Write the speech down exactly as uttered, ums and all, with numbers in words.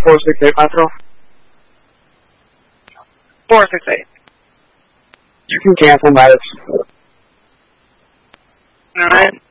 four six eight cuatro. four six eight. You can cancel that. Alright.